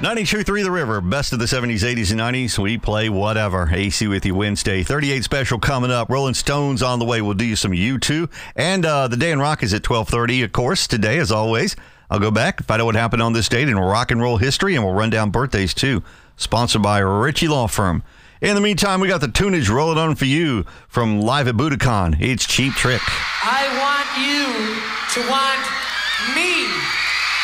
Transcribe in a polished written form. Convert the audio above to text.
92.3 The River, best of the 70s, 80s, and 90s. We play whatever. AC with you Wednesday. 38 special coming up. Rolling Stones on the way. We'll do you some U2. And the Day in Rock is at 12:30, of course, today, as always. I'll go back, find out what happened on this date in rock and roll history, and we'll run down birthdays, too. Sponsored by Ritchie Law Firm. In the meantime, we got the tunage rolling on for you from Live at Budokan. It's Cheap Trick. I want you to want me.